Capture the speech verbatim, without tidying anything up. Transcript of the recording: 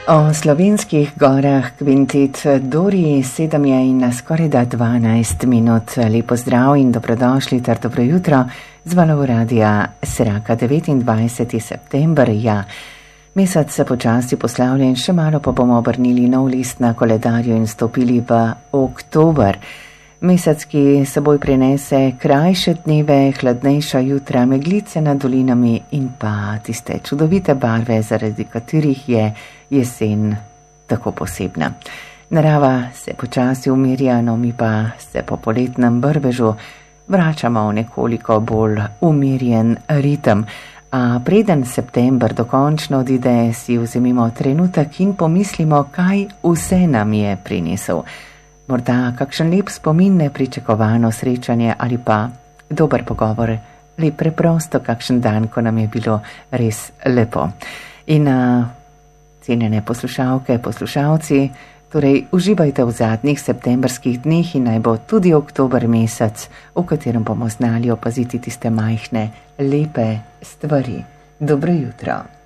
O slovenskih gorah kvintet Dori, sedem je in skoraj da dvanajst minut. Lepo zdrav in dobrodošli ter dobro jutro z valov radia Sraka, devetindvajseti september. Ja, mesec se počasi poslavlja in še malo pa bomo obrnili nov list na koledarju in stopili v oktober. Mesec, ki seboj prinese krajše dneve, hladnejša jutra, meglice nad dolinami in pa tiste čudovite barve, zaradi katerih je jesen tako posebna. Narava se počasi umirja, no mi pa se po poletnem brvežu vračamo v nekoliko bolj umirjen ritem. A preden september dokončno odide, si vzemimo trenutek in pomislimo, kaj vse nam je prinesel. Morda kakšen lep spomin, nepričakovano srečanje ali pa dober pogovor, ali preprosto kakšen dan, ko nam je bilo res lepo. In a, cenjene poslušalke, poslušalci, torej uživajte v zadnjih septemberskih dneh in naj bo tudi oktober mesec, v katerem bomo znali opaziti tiste majhne, lepe stvari. Dobro jutro.